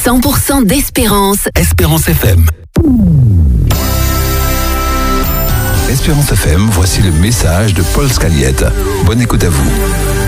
100% d'Espérance. Espérance FM. Espérance FM, voici le message de Paul Scaliette. Bonne écoute à vous.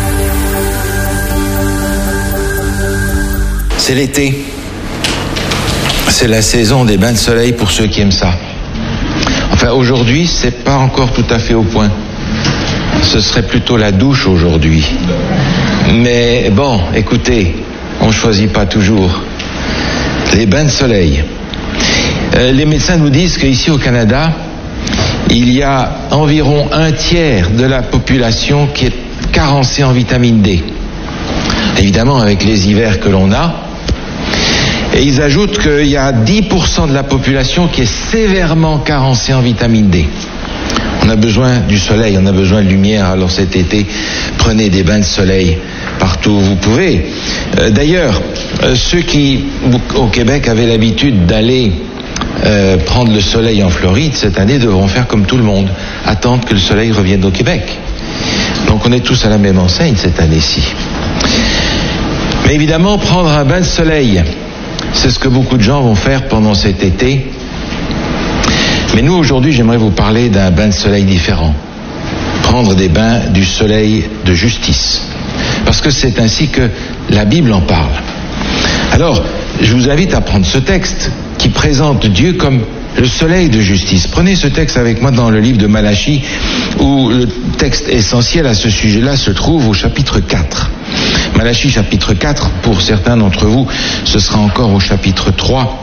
C'est l'été. C'est la saison des bains de soleil pour ceux qui aiment ça. Enfin, aujourd'hui, c'est pas encore tout à fait au point. Ce serait plutôt la douche aujourd'hui. Mais bon, écoutez, on ne choisit pas toujours. Les bains de soleil. Les médecins nous disent qu'ici au Canada, il y a environ un tiers de la population qui est carencée en vitamine D. Évidemment, avec les hivers que l'on a. Et ils ajoutent qu'il y a 10% de la population qui est sévèrement carencée en vitamine D. On a besoin du soleil, on a besoin de lumière. Alors cet été, prenez des bains de soleil partout où vous pouvez. D'ailleurs, ceux qui, au Québec, avaient l'habitude d'aller prendre le soleil en Floride, cette année devront faire comme tout le monde, attendre que le soleil revienne au Québec. Donc on est tous à la même enseigne cette année-ci. Mais évidemment, prendre un bain de soleil, c'est ce que beaucoup de gens vont faire pendant cet été. Mais nous, aujourd'hui, j'aimerais vous parler d'un bain de soleil différent. Prendre des bains du soleil de justice. Parce que c'est ainsi que la Bible en parle. Alors, je vous invite à prendre ce texte qui présente Dieu comme le soleil de justice. Prenez ce texte avec moi dans le livre de Malachie, où le texte essentiel à ce sujet-là se trouve au chapitre 4. Malachie chapitre 4, pour certains d'entre vous, ce sera encore au chapitre 3.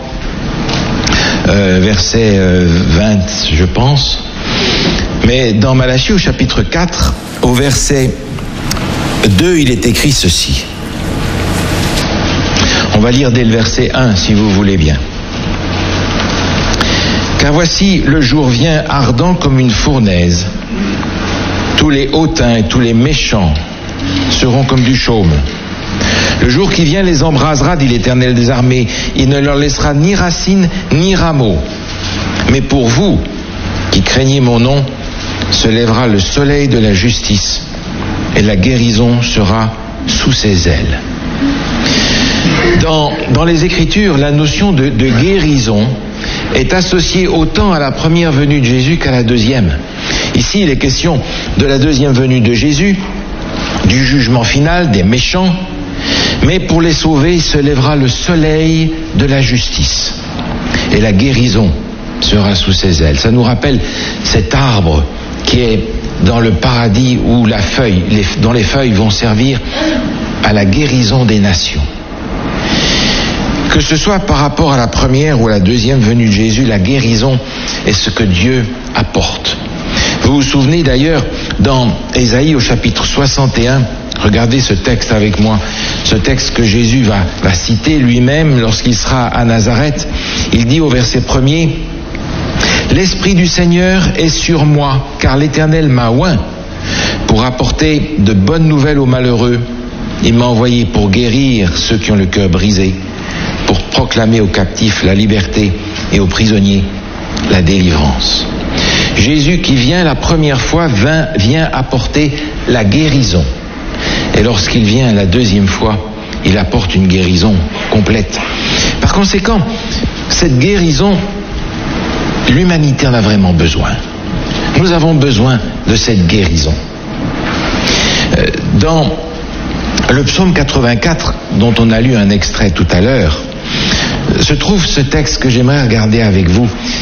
Verset 20, je pense. Mais dans Malachie, au chapitre 4, au verset 2, il est écrit ceci. On va lire dès le verset 1, si vous voulez bien. « Car voici, le jour vient ardent comme une fournaise. Tous les hautains et tous les méchants seront comme du chaume. Le jour qui vient les embrasera, dit l'Éternel des armées. Il ne leur laissera ni racines ni rameaux. Mais pour vous, qui craignez mon nom, se lèvera le soleil de la justice, et la guérison sera sous ses ailes. » Dans les Écritures, la notion de guérison est associée autant à la première venue de Jésus qu'à la deuxième. Ici, il est question de la deuxième venue de Jésus, du jugement final des méchants, mais pour les sauver, se lèvera le soleil de la justice, et la guérison sera sous ses ailes. Ça nous rappelle cet arbre qui est dans le paradis où dont les feuilles vont servir à la guérison des nations. Que ce soit par rapport à la première ou à la deuxième venue de Jésus, la guérison est ce que Dieu apporte. Vous vous souvenez d'ailleurs, dans Ésaïe au chapitre 61, regardez ce texte avec moi, ce texte que Jésus va citer lui-même lorsqu'il sera à Nazareth. Il dit au verset 1er, « L'Esprit du Seigneur est sur moi, car l'Éternel m'a oint pour apporter de bonnes nouvelles aux malheureux. Il m'a envoyé pour guérir ceux qui ont le cœur brisé, pour proclamer aux captifs la liberté et aux prisonniers la délivrance. » Jésus qui vient la première fois vient apporter la guérison. Et lorsqu'il vient la deuxième fois, il apporte une guérison complète. Par conséquent, cette guérison, l'humanité en a vraiment besoin. Nous avons besoin de cette guérison. Dans le psaume 84, dont on a lu un extrait tout à l'heure, se trouve ce texte que j'aimerais regarder avec vous.